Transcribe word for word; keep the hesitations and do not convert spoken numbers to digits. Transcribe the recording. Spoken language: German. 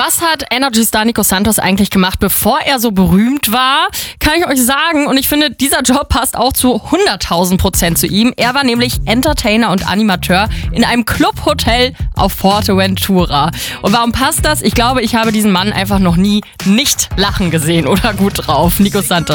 Was hat Energy-Star Nico Santos eigentlich gemacht, bevor er so berühmt war? Kann ich euch sagen. Und ich finde, dieser Job passt auch zu hunderttausend Prozent zu ihm. Er war nämlich Entertainer und Animateur in einem Clubhotel auf Forteventura. Und warum passt das? Ich glaube, ich habe diesen Mann einfach noch nie nicht lachen gesehen oder gut drauf. Nico Santos.